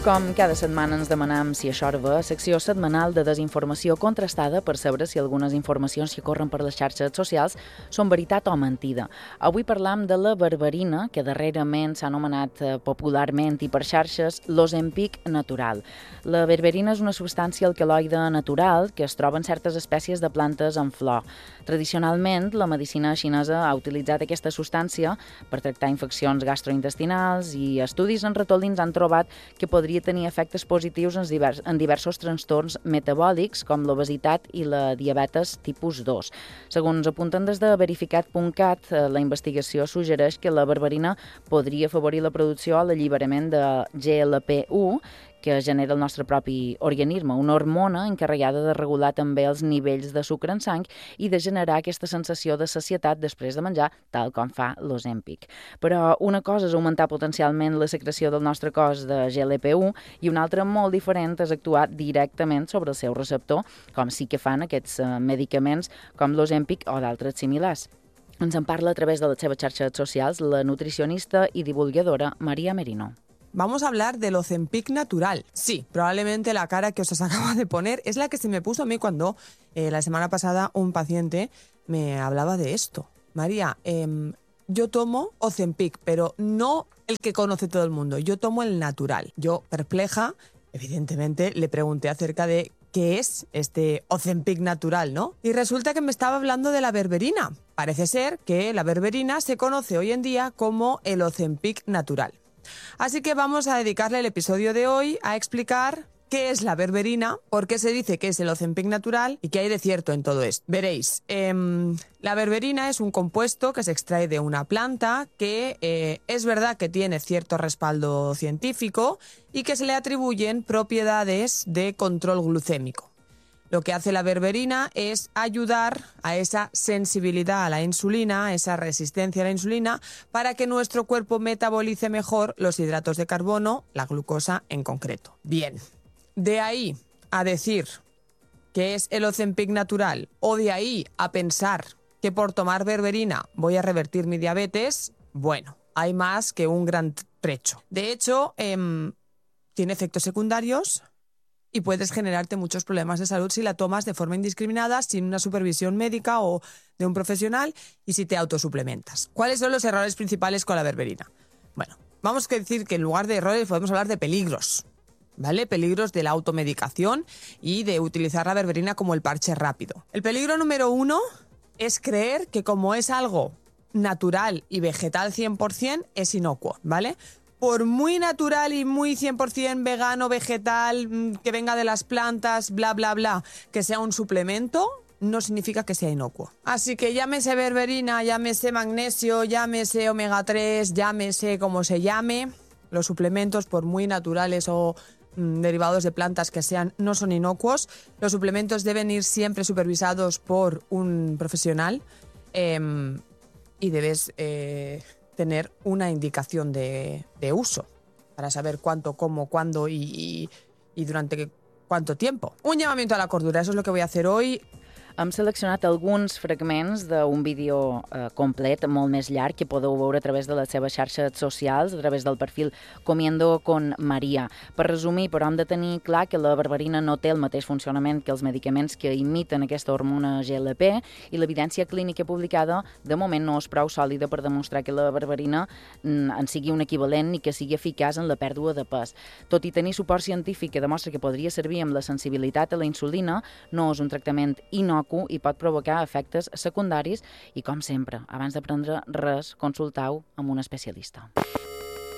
Com cada setmana ens demanam si això va, secció setmanal de desinformació contrastada per saber si algunes informacions que corren per les xarxes socials són veritat o mentida. Avui parlam de la berberina, que darrerament s'ha anomenat popularment i per xarxes l'Ozempic natural. La berberina és una substància alcaloide natural que es troba en certes espècies de plantes en flor. Tradicionalment, la medicina xinesa ha utilitzat aquesta substància per tractar infeccions gastrointestinals i estudis en ratolins han trobat que podria tenir efectes positius en diversos trastorns metabòlics com l'obesitat i la diabetes tipus 2. Segons apunten des de verificat.cat, la investigació suggereix que la berberina podria afavorir la producció o l'alliberament de GLP-1, que genera el nostre propi organisme, una hormona encarregada de regular també els nivells de sucre en sang i de generar aquesta sensació de sacietat després de menjar, tal com fa l'Ozempic. Però una cosa és augmentar potencialment la secreció del nostre cos de GLP-1 i una altra molt diferent és actuar directament sobre el seu receptor, com sí que fan aquests medicaments com l'Ozempic o d'altres similars. Ens en parla a través de les seves xarxes socials la nutricionista i divulgadora María Merino. Vamos a hablar del Ozempic natural. Sí, probablemente la cara que os acaba de poner es la que se me puso a mí cuando la semana pasada un paciente me hablaba de esto. María, yo tomo Ozempic, pero no el que conoce todo el mundo. Yo tomo el natural. Yo, perpleja, evidentemente, le pregunté acerca de qué es este Ozempic natural, ¿no? Y resulta que me estaba hablando de la berberina. Parece ser que la berberina se conoce hoy en día como el Ozempic natural. Así que vamos a dedicarle el episodio de hoy a explicar qué es la berberina, por qué se dice que es el Ozempic natural y qué hay de cierto en todo esto. Veréis, la berberina es un compuesto que se extrae de una planta que es verdad que tiene cierto respaldo científico y que se le atribuyen propiedades de control glucémico. Lo que hace la berberina es ayudar a esa sensibilidad a la insulina, a esa resistencia a la insulina, para que nuestro cuerpo metabolice mejor los hidratos de carbono, la glucosa en concreto. Bien, de ahí a decir que es el Ozempic natural o de ahí a pensar que por tomar berberina voy a revertir mi diabetes, bueno, hay más que un gran trecho. De hecho, tiene efectos secundarios y puedes generarte muchos problemas de salud si la tomas de forma indiscriminada, sin una supervisión médica o de un profesional y si te autosuplementas. ¿Cuáles son los errores principales con la berberina? Bueno, vamos a decir que en lugar de errores podemos hablar de peligros, ¿vale? Peligros de la automedicación y de utilizar la berberina como el parche rápido. El peligro número 1 es creer que como es algo natural y vegetal 100% es inocuo, ¿vale? Por muy natural y muy 100% vegano, vegetal, que venga de las plantas, bla, bla, bla, que sea un suplemento, no significa que sea inocuo. Así que llámese berberina, llámese magnesio, llámese omega 3, llámese como se llame, los suplementos, por muy naturales o derivados de plantas que sean, no son inocuos. Los suplementos deben ir siempre supervisados por un profesional y debes tener una indicación de uso para saber cuánto, cómo, cuándo y durante cuánto tiempo. Un llamamiento a la cordura, eso es lo que voy a hacer hoy. Hem seleccionat alguns fragments d'un vídeo complet, molt més llarg, que podeu veure a través de les seves xarxes socials, a través del perfil Comiendo con María. Per resumir, però, hem de tenir clar que la berberina no té el mateix funcionament que els medicaments que imiten aquesta hormona GLP i l'evidència clínica publicada de moment no és prou sòlida per demostrar que la berberina en sigui un equivalent ni que sigui eficaç en la pèrdua de pes. Tot i tenir suport científic que demostra que podria servir amb la sensibilitat a la insulina, no és un tractament inocu i pot provocar efectes secundaris i, com sempre, abans de prendre res, consulteu amb un especialista.